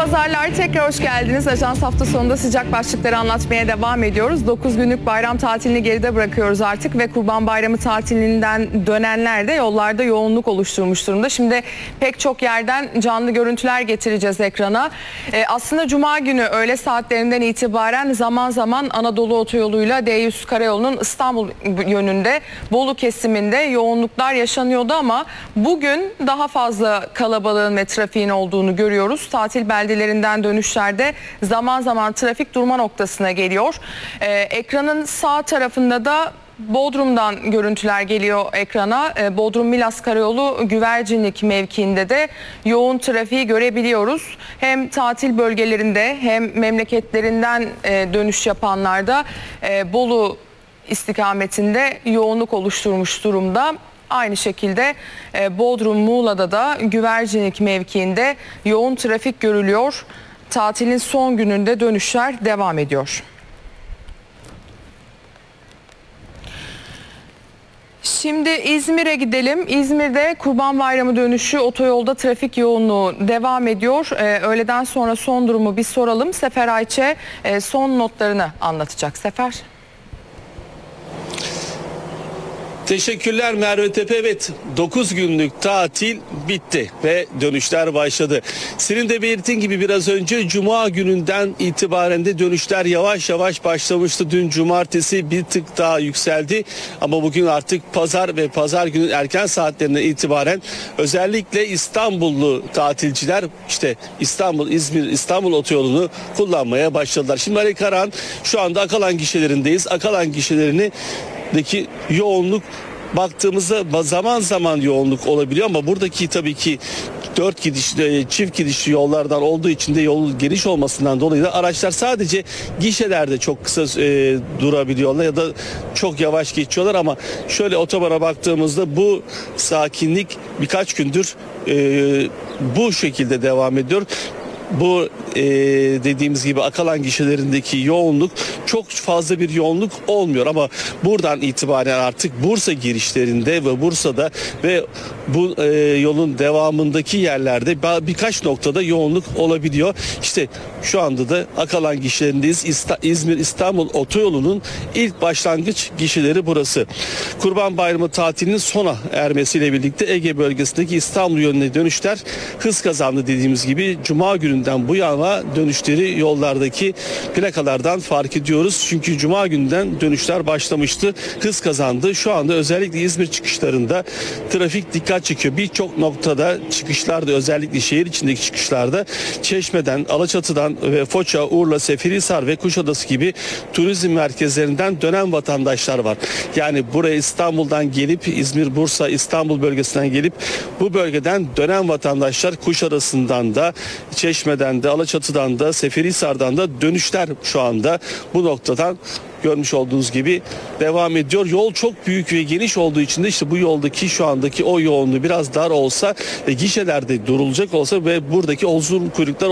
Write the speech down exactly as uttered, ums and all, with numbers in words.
pazarlar, tekrar hoş geldiniz. Ajans hafta sonunda sıcak başlıkları anlatmaya devam ediyoruz. dokuz günlük bayram tatilini geride bırakıyoruz artık ve Kurban Bayramı tatilinden dönenler de yollarda yoğunluk oluşturmuş durumda. Şimdi pek çok yerden canlı görüntüler getireceğiz ekrana. Ee, aslında Cuma günü öğle saatlerinden itibaren zaman zaman Anadolu Otoyolu'yla D yüz Karayolu'nun İstanbul yönünde Bolu kesiminde yoğunluklar yaşanıyordu ama bugün daha fazla kalabalığın ve trafiğin olduğunu görüyoruz. Tatil beldelerinden dönüşlerde zaman zaman trafik durma noktasına geliyor. Ee, ekranın sağ tarafında da Bodrum'dan görüntüler geliyor ekrana. Ee, Bodrum-Milas Karayolu Güvercinlik mevkiinde de yoğun trafiği görebiliyoruz. Hem tatil bölgelerinde hem memleketlerinden e, dönüş yapanlarda e, Bolu istikametinde yoğunluk oluşturmuş durumda. Aynı şekilde e, Bodrum, Muğla'da da Güvercinlik mevkiinde yoğun trafik görülüyor. Tatilin son gününde dönüşler devam ediyor. Şimdi İzmir'e gidelim. İzmir'de Kurban Bayramı dönüşü otoyolda trafik yoğunluğu devam ediyor. Ee, öğleden sonra son durumu bir soralım. Sefer Ayçe e, son notlarını anlatacak. Sefer. Teşekkürler Merve Tepe. Evet, dokuz günlük tatil bitti ve dönüşler başladı. Senin de belirttiğin gibi biraz önce Cuma gününden itibaren de dönüşler yavaş yavaş başlamıştı. Dün cumartesi bir tık daha yükseldi ama bugün artık pazar ve pazar günün erken saatlerinden itibaren özellikle İstanbullu tatilciler işte İstanbul, İzmir, İstanbul otoyolunu kullanmaya başladılar. Şimdi Ali Karahan şu anda Akalan gişelerindeyiz. Akalan gişelerini deki yoğunluk baktığımızda zaman zaman yoğunluk olabiliyor ama buradaki tabii ki dört gidişli, çift gidişli yollardan olduğu için de yolun geniş olmasından dolayı da araçlar sadece gişelerde çok kısa e, durabiliyorlar ya da çok yavaş geçiyorlar ama şöyle otobana baktığımızda bu sakinlik birkaç gündür e, bu şekilde devam ediyor. Bu e, dediğimiz gibi Akalan gişelerindeki yoğunluk çok fazla bir yoğunluk olmuyor ama buradan itibaren artık Bursa girişlerinde ve Bursa'da ve bu e, yolun devamındaki yerlerde birkaç noktada yoğunluk olabiliyor. İşte şu anda da Akalan gişelerindeyiz. İsta, İzmir İstanbul otoyolunun ilk başlangıç gişeleri burası. Kurban Bayramı tatilinin sona ermesiyle birlikte Ege bölgesindeki İstanbul yönüne dönüşler hız kazandı dediğimiz gibi. Cuma günü bu yana dönüşleri yollardaki plakalardan fark ediyoruz. Çünkü Cuma günden dönüşler başlamıştı. Hız kazandı. Şu anda özellikle İzmir çıkışlarında trafik dikkat çekiyor. Birçok noktada çıkışlarda özellikle şehir içindeki çıkışlarda Çeşme'den, Alaçatı'dan ve Foça, Urla, Seferihisar ve Kuşadası gibi turizm merkezlerinden dönen vatandaşlar var. Yani buraya İstanbul'dan gelip İzmir, Bursa, İstanbul bölgesinden gelip bu bölgeden dönen vatandaşlar Kuşadası'ndan da Çeşme Çeşme'den de, Alaçatı'dan da, Seferihisar'dan da dönüşler şu anda bu noktadan görmüş olduğunuz gibi devam ediyor. Yol çok büyük ve geniş olduğu için de işte bu yoldaki şu andaki o yoğunluğu biraz dar olsa ve gişelerde durulacak olsa ve buradaki uzun kuyruklar